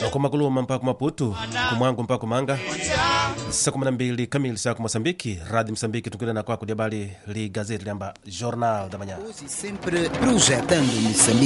kumakuluma mpaka Maputo, kumwangu mpaka Manga. Saa 12 kamili saa Moçambique, Rádio Moçambique tukilena kwako diabali li gazeti lamba Jornal da Manhã. Sempre projetando Moçambique.